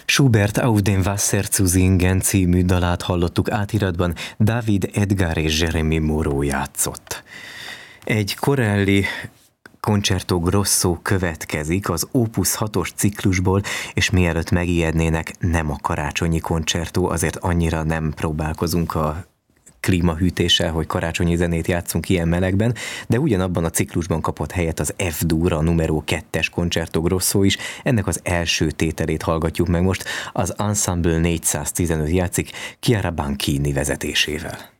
Schubert Auf dem Wasser zu singen című dalát hallottuk átiratban, David Edgar és Jeremy Morrow játszott. Egy Corelli Concerto Grosso következik az Opus 6-os ciklusból, és mielőtt megijednének, nem a karácsonyi koncertó, azért annyira nem próbálkozunk a klímahűtéssel, hogy karácsonyi zenét játszunk ilyen melegben, de ugyanabban a ciklusban kapott helyet az F-dur, a numero 2-es Concerto Grosso is, ennek az első tételét hallgatjuk meg most, az Ensemble 415 játszik Chiara Banchini vezetésével.